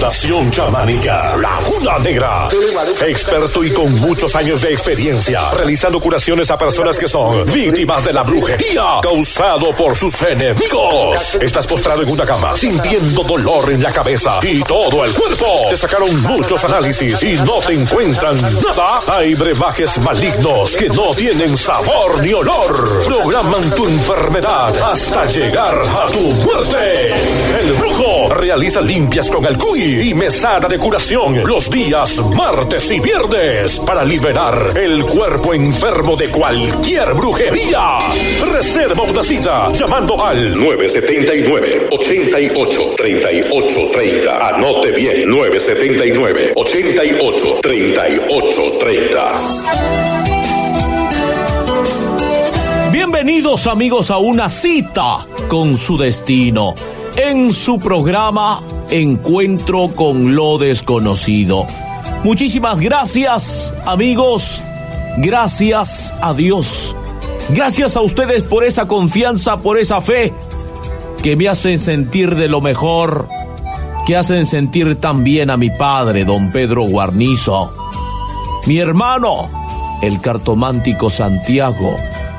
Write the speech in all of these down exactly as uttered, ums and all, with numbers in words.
Fundación Chamánica Laguna Negra. Experto y con muchos años de experiencia realizando curaciones a personas que son víctimas de la brujería causado por sus enemigos. Estás postrado en una cama sintiendo dolor en la cabeza y todo el cuerpo. Te sacaron muchos análisis y no te encuentran nada. Hay brebajes malignos que no tienen sabor ni olor. Programan tu enfermedad hasta llegar a tu muerte. El brujo realiza limpias con el cuy y mesada de curación los días martes y viernes para liberar el cuerpo enfermo de cualquier brujería. Reserva una cita llamando al nueve siete nueve, ocho ocho, tres ocho tres cero. Anote bien, nueve siete nueve, ocho ocho, tres ocho tres cero. Bienvenidos amigos a una cita con su destino en su programa Encuentro con lo Desconocido. Muchísimas gracias amigos, gracias a Dios, gracias a ustedes por esa confianza, por esa fe que me hacen sentir de lo mejor, que hacen sentir también a mi padre, don Pedro Guarnizo, mi hermano, el cartomántico Santiago.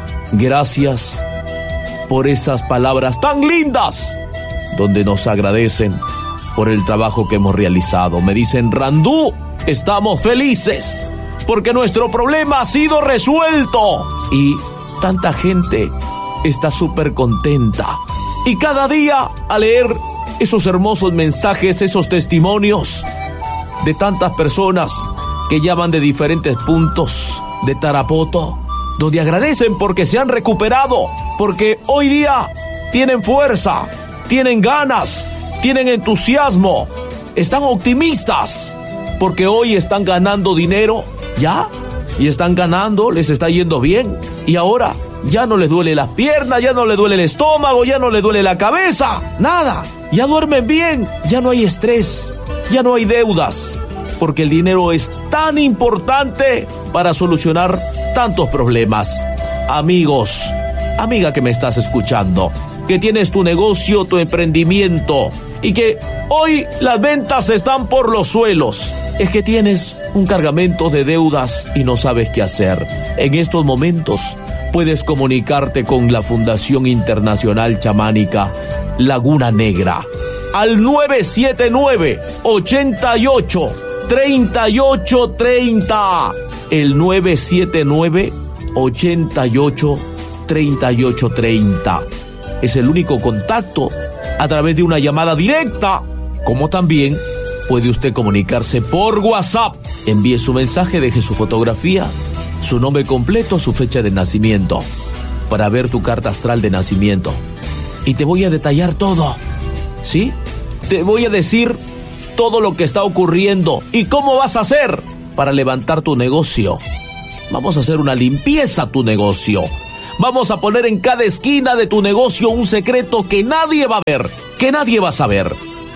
Gracias por esas palabras tan lindas donde nos agradecen por el trabajo que hemos realizado. Me dicen, Randú, estamos felices porque nuestro problema ha sido resuelto. Y tanta gente está súper contenta. Y cada día al leer esos hermosos mensajes, esos testimonios de tantas personas que llaman de diferentes puntos de Tarapoto, donde agradecen porque se han recuperado, porque hoy día tienen fuerza, tienen ganas, tienen entusiasmo, están optimistas, porque hoy están ganando dinero, ¿ya? Y están ganando, les está yendo bien, y ahora ya no les duele las piernas, ya no les duele el estómago, ya no les duele la cabeza, nada, ya duermen bien, ya no hay estrés, ya no hay deudas, porque el dinero es tan importante para solucionar tantos problemas. Amigos, amiga que me estás escuchando, que tienes tu negocio, tu emprendimiento y que hoy las ventas están por los suelos, es que tienes un cargamento de deudas y no sabes qué hacer. En estos momentos puedes comunicarte con la Fundación Internacional Chamánica Laguna Negra al nueve siete nueve, ocho ocho, tres ocho tres cero. El nueve siete nueve, ocho ocho, tres ocho tres cero. Es el único contacto a través de una llamada directa, como también puede usted comunicarse por WhatsApp. Envíe su mensaje, deje su fotografía, su nombre completo, su fecha de nacimiento, para ver tu carta astral de nacimiento. Y te voy a detallar todo, ¿sí? Te voy a decir todo lo que está ocurriendo y cómo vas a hacer para levantar tu negocio. Vamos a hacer una limpieza a tu negocio. Vamos a poner en cada esquina de tu negocio un secreto que nadie va a ver, que nadie va a saber.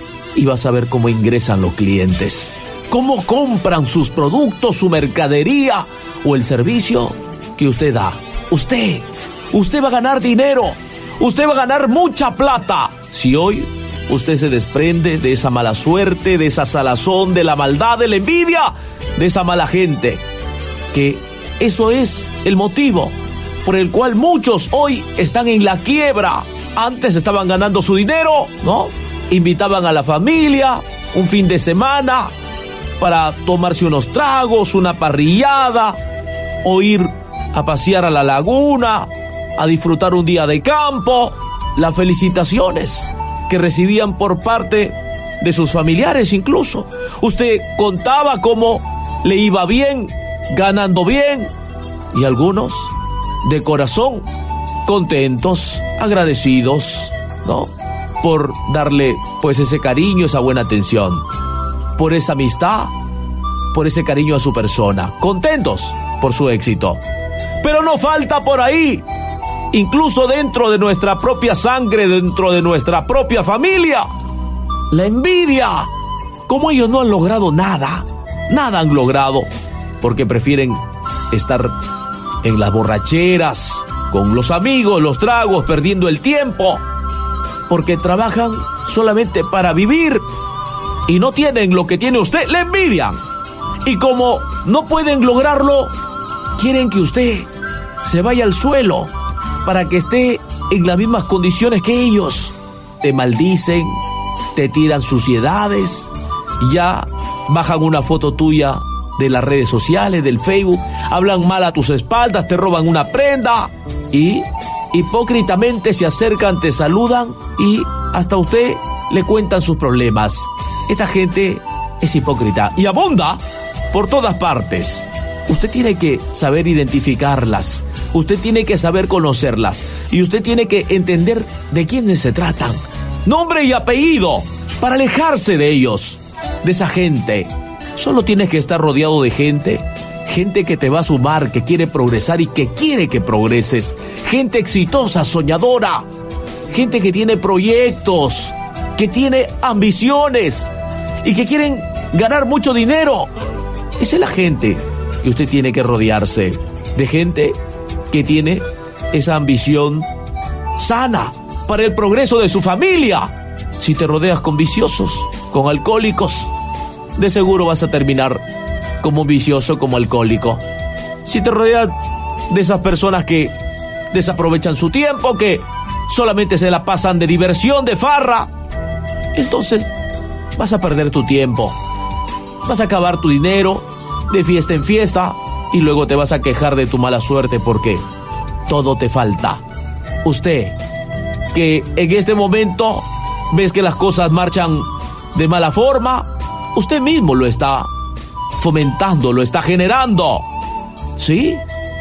Y vas a ver cómo ingresan los clientes, cómo compran sus productos, su mercadería o el servicio que usted da. Usted, usted va a ganar dinero, usted va a ganar mucha plata. Si hoy usted se desprende de esa mala suerte, de esa salazón, de la maldad, de la envidia, de esa mala gente, que eso es el motivo por el cual muchos hoy están en la quiebra. Antes estaban ganando su dinero, ¿no? Invitaban a la familia un fin de semana para tomarse unos tragos, una parrillada, o ir a pasear a la laguna, a disfrutar un día de campo. Las felicitaciones que recibían por parte de sus familiares incluso. Usted contaba cómo le iba bien, ganando bien, y algunos de corazón contentos, agradecidos, ¿no? Por darle pues ese cariño, esa buena atención, por esa amistad, por ese cariño a su persona, contentos por su éxito. Pero no falta por ahí, incluso dentro de nuestra propia sangre, dentro de nuestra propia familia, la envidia. Como ellos no han logrado nada, nada han logrado, porque prefieren estar en las borracheras, con los amigos, los tragos, perdiendo el tiempo, porque trabajan solamente para vivir, y no tienen lo que tiene usted, le envidian. Y como no pueden lograrlo, quieren que usted se vaya al suelo para que esté en las mismas condiciones que ellos. Te maldicen, te tiran suciedades, ya bajan una foto tuya de las redes sociales, del Facebook, hablan mal a tus espaldas, te roban una prenda y hipócritamente se acercan, te saludan y hasta usted le cuentan sus problemas. Esta gente es hipócrita y abunda por todas partes. Usted tiene que saber identificarlas, usted tiene que saber conocerlas y usted tiene que entender de quiénes se tratan. Nombre y apellido para alejarse de ellos, de esa gente. Solo tienes que estar rodeado de gente, gente que te va a sumar, que quiere progresar y que quiere que progreses. Gente exitosa, soñadora, gente que tiene proyectos, que tiene ambiciones y que quieren ganar mucho dinero. Esa es la gente que usted tiene que rodearse, de gente que tiene esa ambición sana para el progreso de su familia. Si te rodeas con viciosos, con alcohólicos, de seguro vas a terminar como un vicioso, como alcohólico. Si te rodeas de esas personas que desaprovechan su tiempo, que solamente se la pasan de diversión, de farra, entonces vas a perder tu tiempo, vas a acabar tu dinero de fiesta en fiesta y luego te vas a quejar de tu mala suerte porque todo te falta. Usted, que en este momento ves que las cosas marchan de mala forma, usted mismo lo está fomentando, lo está generando, ¿sí?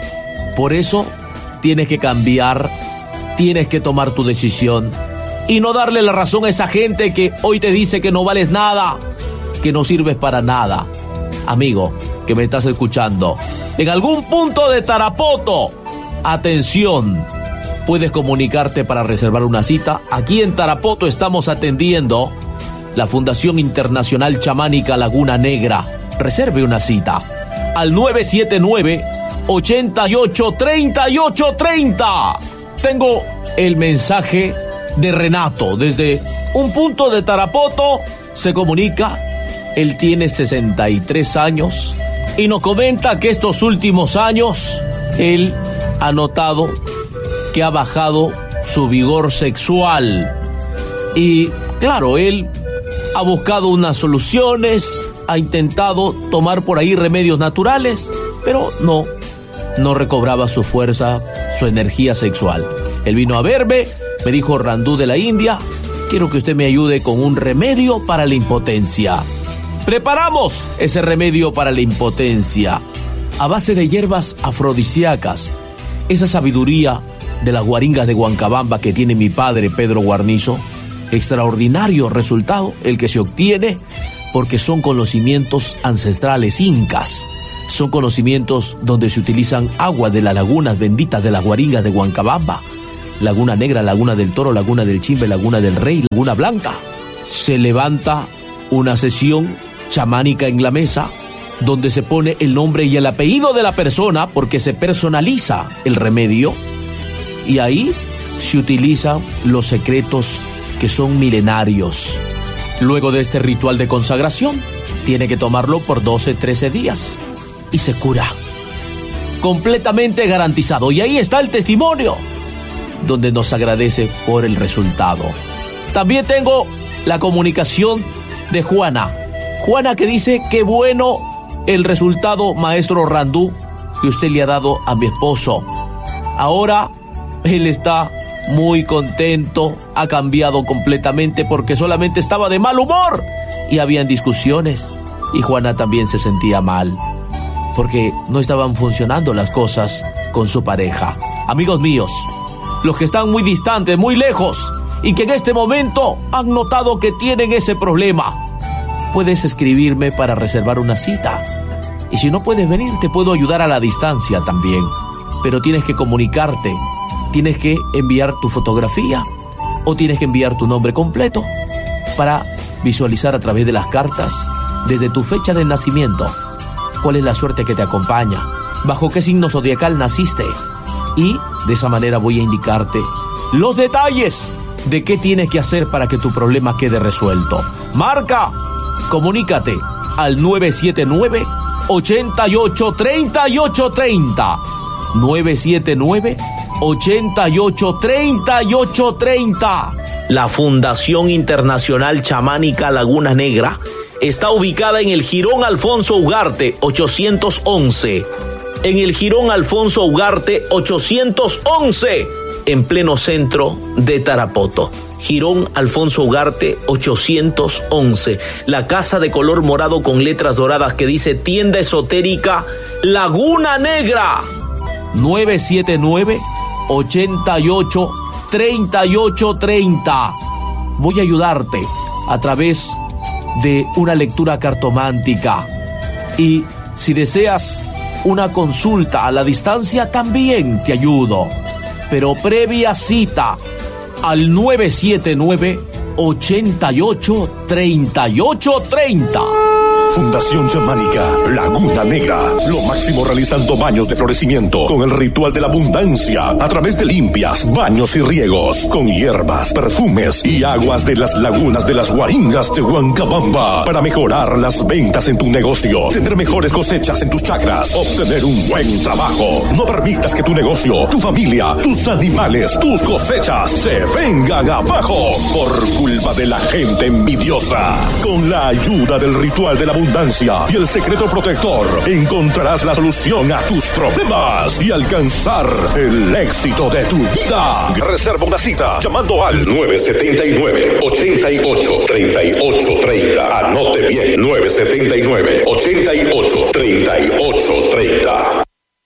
Por eso tienes que cambiar, tienes que tomar tu decisión y no darle la razón a esa gente que hoy te dice que no vales nada, que no sirves para nada. Amigo, que me estás escuchando, en algún punto de Tarapoto, atención, puedes comunicarte para reservar una cita. Aquí en Tarapoto estamos atendiendo la Fundación Internacional Chamánica Laguna Negra. Reserve una cita al nueve siete nueve, ocho ocho, tres ocho tres cero. Tengo el mensaje de Renato desde un punto de Tarapoto. Se comunica, él tiene sesenta y tres años y nos comenta que estos últimos años él ha notado que ha bajado su vigor sexual y claro, él ha buscado unas soluciones, ha intentado tomar por ahí remedios naturales, pero no, no recobraba su fuerza, su energía sexual. Él vino a verme, me dijo: Randú de la India, quiero que usted me ayude con un remedio para la impotencia. Preparamos ese remedio para la impotencia a base de hierbas afrodisíacas, esa sabiduría de las guaringas de Huancabamba que tiene mi padre Pedro Guarnizo. Extraordinario resultado el que se obtiene porque son conocimientos ancestrales incas, son conocimientos donde se utilizan agua de las lagunas benditas de las guaringas de Huancabamba, Laguna Negra, Laguna del Toro, Laguna del Chimbe, Laguna del Rey, Laguna Blanca. Se levanta una sesión chamánica en la mesa donde se pone el nombre y el apellido de la persona porque se personaliza el remedio y ahí se utilizan los secretos que son milenarios. Luego de este ritual de consagración, tiene que tomarlo por doce, trece días y se cura. Completamente garantizado. Y ahí está el testimonio, donde nos agradece por el resultado. También tengo la comunicación de Juana. Juana que dice: qué bueno el resultado, maestro Randú, que usted le ha dado a mi esposo. Ahora él está muy contento, ha cambiado completamente porque solamente estaba de mal humor y habían discusiones y Juana también se sentía mal porque no estaban funcionando las cosas con su pareja. Amigos míos, los que están muy distantes, muy lejos y que en este momento han notado que tienen ese problema, puedes escribirme para reservar una cita y si no puedes venir te puedo ayudar a la distancia también, pero tienes que comunicarte. Tienes que enviar tu fotografía o tienes que enviar tu nombre completo para visualizar a través de las cartas, desde tu fecha de nacimiento, cuál es la suerte que te acompaña, bajo qué signo zodiacal naciste. Y de esa manera voy a indicarte los detalles de qué tienes que hacer para que tu problema quede resuelto. Marca Comunícate al nueve siete nueve, ocho ocho tres ocho tres cero. nueve siete nueve, ocho ocho tres ocho tres cero. La Fundación Internacional Chamánica Laguna Negra está ubicada en el Jirón Alfonso Ugarte ochocientos once. En el Jirón Alfonso Ugarte ochocientos once, en pleno centro de Tarapoto. Jirón Alfonso Ugarte ochocientos once. La casa de color morado con letras doradas que dice Tienda Esotérica Laguna Negra. nueve siete nueve, ocho ocho tres ocho tres cero. Voy a ayudarte a través de una lectura cartomántica. Y si deseas una consulta a la distancia, también te ayudo. Pero previa cita al nueve siete nueve, ocho ocho tres ocho tres cero. Fundación Chamánica Laguna Negra. Lo máximo realizando baños de florecimiento con el ritual de la abundancia a través de limpias, baños y riegos con hierbas, perfumes y aguas de las lagunas de las Guaringas de Huancabamba para mejorar las ventas en tu negocio, tener mejores cosechas en tus chacras, obtener un buen trabajo. No permitas que tu negocio, tu familia, tus animales, tus cosechas se vengan abajo por culpa de la gente envidiosa. Con la ayuda del ritual de la abundancia y el secreto protector, encontrarás la solución a tus problemas y alcanzar el éxito de tu vida. Reserva una cita llamando al nueve siete nueve, ocho ocho tres ocho tres cero. Anote bien, nueve siete nueve, ocho ocho tres ocho tres cero.